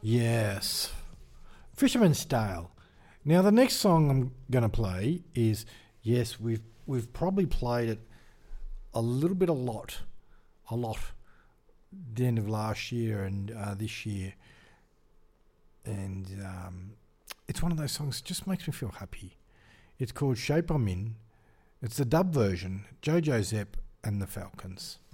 Yes. Fisherman's Tale. Now, the next song I'm going to play is, yes, we've probably played it a lot, the end of last year and this year. And it's one of those songs that just makes me feel happy. It's called Shape I'm In. It's the dub version, Jojo Zepp and the Falcons.